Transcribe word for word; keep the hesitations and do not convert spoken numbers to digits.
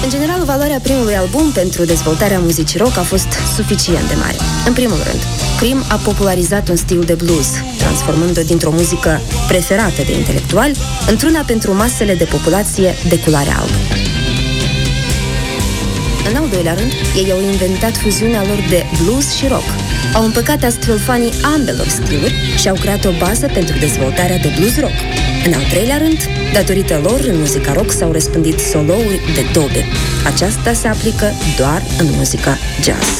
În general, valoarea primului album pentru dezvoltarea muzicii rock a fost suficient de mare. În primul rând, Cream a popularizat un stil de blues, transformând-o dintr-o muzică preferată de intelectuali într-una pentru masele de populație de culoare albă. În al doilea rând, ei au inventat fuziunea lor de blues și rock. Au împăcat astfel fanii ambelor stiluri și au creat o bază pentru dezvoltarea de blues rock. În al treilea rând, datorită lor, în muzica rock s-au răspândit solouri de tobe. Aceasta se aplică doar în muzica jazz.